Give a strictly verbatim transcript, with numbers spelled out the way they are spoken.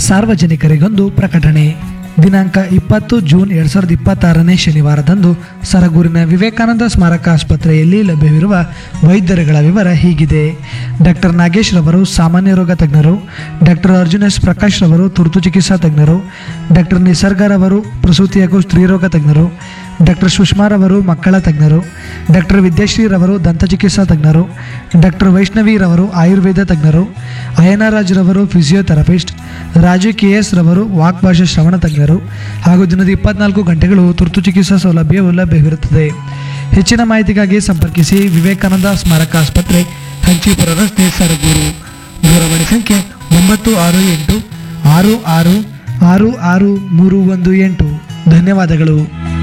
ಸಾರ್ವಜನಿಕರಿಗೊಂದು ಪ್ರಕಟಣೆ. ದಿನಾಂಕ ಇಪ್ಪತ್ತು ಜೂನ್ ಎರಡು ಸಾವಿರದ ಇಪ್ಪತ್ತಾರನೇ ಶನಿವಾರದಂದು ಸರಗೂರಿನ ವಿವೇಕಾನಂದ ಸ್ಮಾರಕ ಆಸ್ಪತ್ರೆಯಲ್ಲಿ ಲಭ್ಯವಿರುವ ವೈದ್ಯರುಗಳ ವಿವರ ಹೀಗಿದೆ. ಡಾಕ್ಟರ್ ನಾಗೇಶ್ ರವರು ಸಾಮಾನ್ಯ ರೋಗ ತಜ್ಞರು, ಡಾಕ್ಟರ್ ಅರ್ಜುನ್ ಎಸ್ ಪ್ರಕಾಶ್ ರವರು ತುರ್ತು ಚಿಕಿತ್ಸಾ ತಜ್ಞರು, ಡಾಕ್ಟರ್ ನಿಸರ್ಗರವರು ಪ್ರಸೂತಿ ಹಾಗೂ ಸ್ತ್ರೀರೋಗ ತಜ್ಞರು, ಡಾಕ್ಟರ್ ಸುಷ್ಮಾರವರು ಮಕ್ಕಳ ತಜ್ಞರು, ಡಾಕ್ಟರ್ ವಿದ್ಯಾಶ್ರೀರವರು ದಂತಚಿಕಿತ್ಸಾ ತಜ್ಞರು, ಡಾಕ್ಟರ್ ವೈಷ್ಣವಿರವರು ಆಯುರ್ವೇದ ತಜ್ಞರು, ಅಯನರಾಜ್ರವರು ಫಿಸಿಯೋಥೆರಪಿಸ್ಟ್, ರಾಜು ಕೆ ಎಸ್ ರವರು ವಾಕ್ಭಾಷಾ ಶ್ರವಣ ತಜ್ಞರು ಹಾಗೂ ದಿನದ ಇಪ್ಪತ್ನಾಲ್ಕು ಗಂಟೆಗಳು ತುರ್ತು ಚಿಕಿತ್ಸಾ ಸೌಲಭ್ಯವು ಲಭ್ಯವಿರುತ್ತದೆ. ಹೆಚ್ಚಿನ ಮಾಹಿತಿಗಾಗಿ ಸಂಪರ್ಕಿಸಿ ವಿವೇಕಾನಂದ ಸ್ಮಾರಕ ಆಸ್ಪತ್ರೆ, ಹಂಚಿಪುರ ರಸ್ತೆ, ಸರಗೂರು. ದೂರವಾಣಿ ಸಂಖ್ಯೆ ಒಂಬತ್ತು ಆರು ಎಂಟು ಆರು ಆರು ಆರು ಆರು ಮೂರು ಒಂದು ಎಂಟು. ಧನ್ಯವಾದಗಳು.